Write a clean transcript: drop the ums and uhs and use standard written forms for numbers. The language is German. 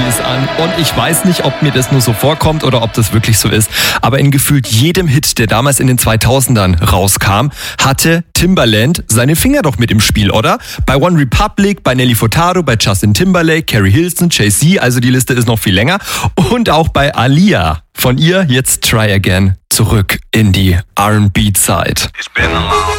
Emojis an. Und ich weiß nicht, ob mir das nur so vorkommt oder ob das wirklich so ist. Aber in gefühlt jedem Hit, der damals in den 2000ern rauskam, hatte Timbaland seine Finger doch mit im Spiel, oder? Bei One Republic, bei Nelly Furtado, bei Justin Timberlake, Carrie Hilson, Jay-Z, also die Liste ist noch viel länger. Und auch bei Aaliyah. Von ihr jetzt Try Again zurück in die R&B-Zeit. It's been a long